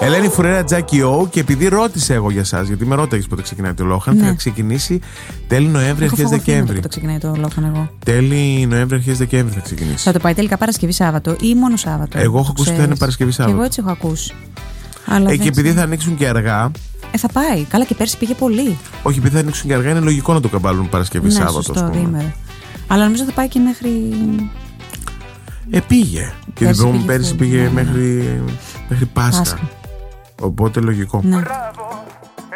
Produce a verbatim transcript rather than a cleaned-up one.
Ελένη Φουρέρα, Τζάκι Ο. Και επειδή ρώτησα εγώ για εσάς, γιατί με ρώταγες πότε ξεκινάει το Λόχαν, ναι. θα ξεκινήσει τέλη Νοέμβρη, αρχές Δεκέμβρη. Πότε ξεκινάει το Λόχαν εγώ. Τέλη Νοέμβρη, αρχές Δεκέμβρη θα ξεκινήσει. Θα το πάει τελικά Παρασκευή Σάββατο ή μόνο Σάββατο. Εγώ έχω ακούσει ότι θα είναι Παρασκευή Σάββατο. Εγώ έτσι έχω ακούσει. Αλλά ε, και επειδή θα ανοίξουν και αργά. Ε, θα πάει. Καλά, και πέρσι πήγε πολύ. Όχι, επειδή θα ανοίξουν και αργά, είναι λογικό να το καμπάλουν Παρασκευή ναι, Σάββατο. Σωστό, διήμερο. Αλλά νομίζω θα πάει και μέχρι. Ε, πήγε. Και την προηγούμενη πέρσι πήγε ναι, μέχρι, μέχρι Πάσχα. Πάσχα. Οπότε λογικό. Ναι.